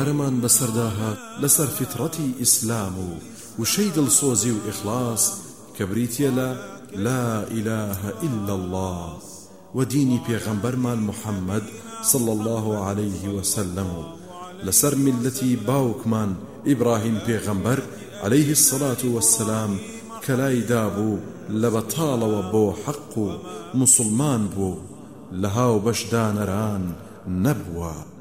خوارمان بەسەرداهات لەسەر فترەتی ئیسلام و وشەی دڵسۆزی و ئیخلاص کە بریتیە لە لا إله إلا الله و دینی پێغەمبەرمان محەممەد صلى الله عليه وسلم و لەسەر میلەتی باوکمان ئیبراهیم پێغەمبەر عليه الصلاة والسلام کە لای دابوو لە بەتاڵەوە بۆ حەق و مسلمان بوو لە هاو بەشدانەران نەبووە.